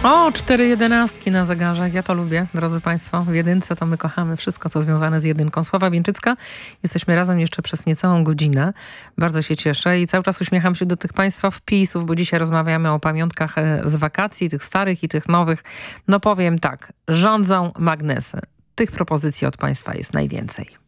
O, 4 11 na zegarze. Ja to lubię, drodzy Państwo. W jedynce to my kochamy wszystko, co związane z jedynką. Sława Bieńczycka. Jesteśmy razem jeszcze przez niecałą godzinę. Bardzo się cieszę i cały czas uśmiecham się do tych Państwa wpisów, bo dzisiaj rozmawiamy o pamiątkach z wakacji, tych starych i tych nowych. No powiem tak, rządzą magnesy. Tych propozycji od Państwa jest najwięcej.